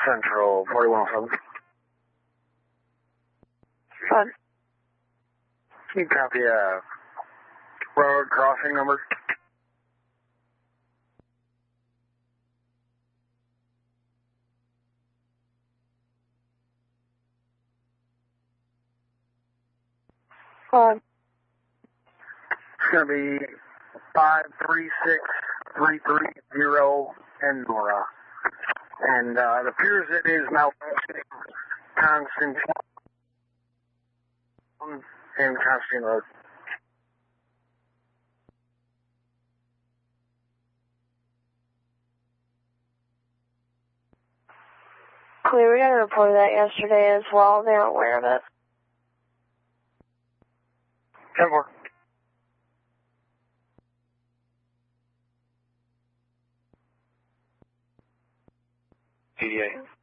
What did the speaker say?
Central 4107. Fun. Can you copy a road crossing number? Fun. It's going to be 536330 and Nora. And it appears it is malfunctioning Constantine and Constantine Road. Clear, we got a report of that yesterday as well. They're aware of it. 10-4. GDA.